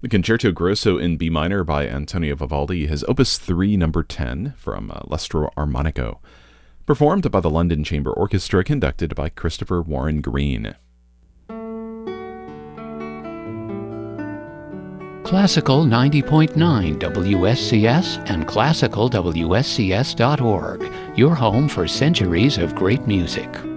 The Concerto Grosso in B minor by Antonio Vivaldi, his Opus 3, number 10, from L'Estro Armonico, performed by the London Chamber Orchestra, conducted by Christopher Warren Green. Classical 90.9 WSCS and classicalwscs.org, your home for centuries of great music.